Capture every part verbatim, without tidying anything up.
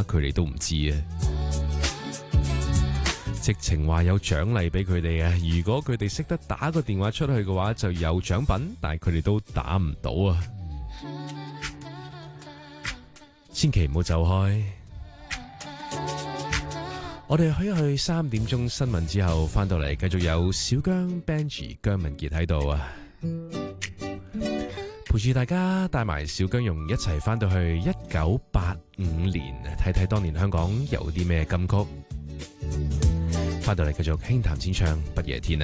話，佢哋都唔知啊。直情話有獎勵俾佢哋啊！如果佢哋識得打個電話出去嘅話，就有獎品，但係佢哋都打唔到啊！千祈唔好走開。我哋去一去三點鐘新聞之後，翻到嚟繼續有小姜 Benji 姜文傑喺度啊，陪住大家帶埋小姜蓉一齊翻到去一九八五年，睇睇當年香港有啲咩金曲。翻到嚟繼續輕談淺唱不夜天啊！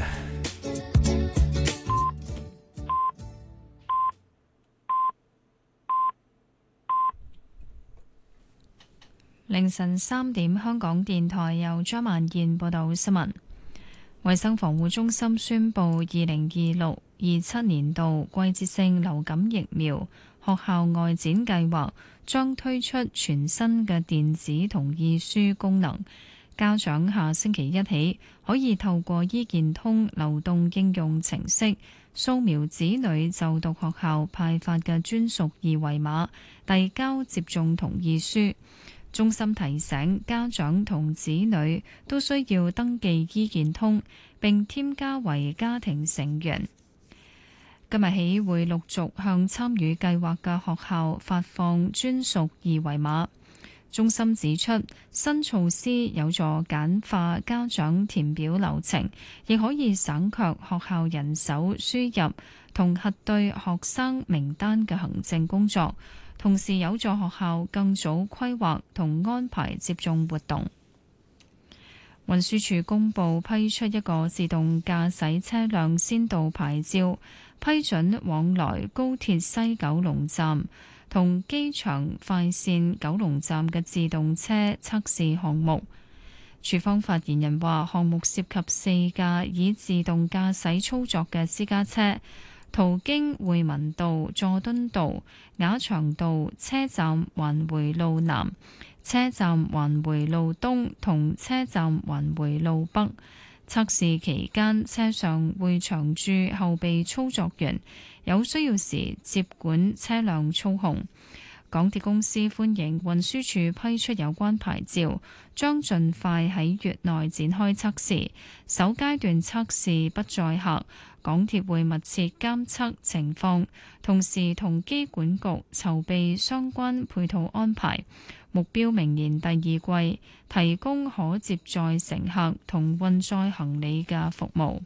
凌晨三點，香港電台由張萬燕報道新聞。衛生防護中心宣布，二零二六二七年度季節性流感疫苗學校外展計劃將推出全新嘅電子同意書功能。家長下星期一起可以透過醫健通流動應用程式掃描子女就讀學校派發嘅專屬二維碼，遞交接種同意書。中心提醒家長同子女都需要登記醫健通並添加為家庭成員。今日起會陸續向參與計劃嘅學校發放專屬二維碼。中心指出，新措施有助簡化家長填表流程，亦可以省卻學校人手輸入同核對學生名單嘅行政工作，同時有助學校更早規劃同安排接種活動。運輸署公布批出一個自動駕駛車輛先導牌照，批准往來高鐵西九龍站同機場快線九龍站嘅自動車測試項目。署方發言人話，項目涉及四架以自動駕駛操作嘅私家車，途經匯民道、佐敦道、雅翔道、車站環回路南、車站環回路東同車站環回路北。測試期間，車上會長駐後備操作員，有需要時接管車輛操控。港鐵公司歡迎運輸署批出有關牌照，將盡快喺月內展開測試。首階段測試不載客，港鐵會密切監測情況，同時同機管局籌備相關配套安排。目標明年第二季提供可接載乘客同運載行李嘅服務。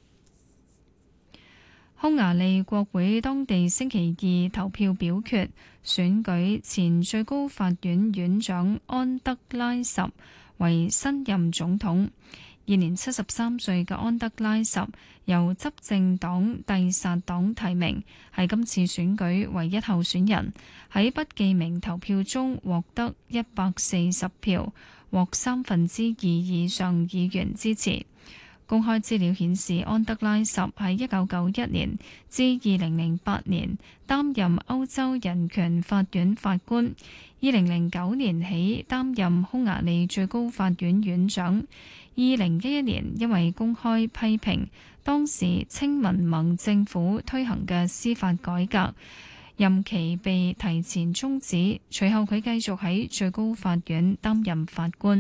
匈牙利國會當地星期二投票表決選舉前最高法院院長安德拉什為新任總統。現年七十三歲嘅安德拉什由執政黨蒂薩黨提名，係今次選舉唯一候選人。喺不記名投票中獲得一百四十票，獲三分之二以上議員支持。公開資料顯示，安德拉什喺一九九一年至二零零八年擔任歐洲人權法院法官，二零零九年起擔任匈牙利最高法院院長。二零一一年因為公開批評當時青民盟政府推行嘅司法改革，任期被提前終止。隨後佢繼續喺最高法院擔任法官。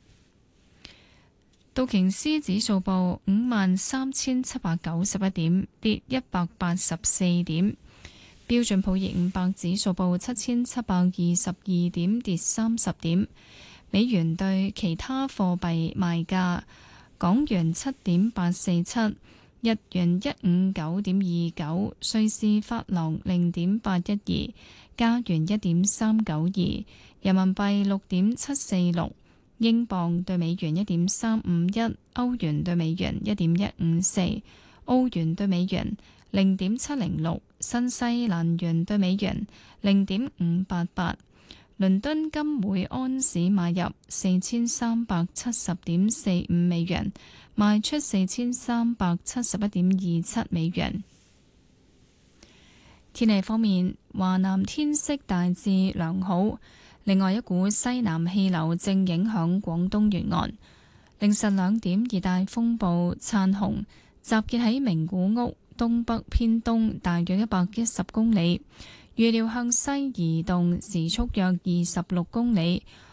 道瓊斯指數報五萬三千七百九十一點，跌一百八十四點。標準普爾五百指數報七千七百二十二點，跌三十點。美元對其他貨幣賣價：港元七點八四七，日元一五九點二九，瑞士法郎零點八一二，加元一點三九二，人民幣六點七四六。英鎊對美元一點三五一，歐元對美元一點一五四，澳元對美元零點七零六，新西蘭元對美元零點五八八。倫敦金每安士買入四千三百七十點四五美元，賣出四千三百七十一點二七美元。天氣方面，華南天色大致良好。另外一股西南氣流正影響廣東沿岸。凌晨兩點，熱帶風暴燦紅集結喺名古屋東北偏東大約一百一十公里，預料向西移動，時速約二十六公里，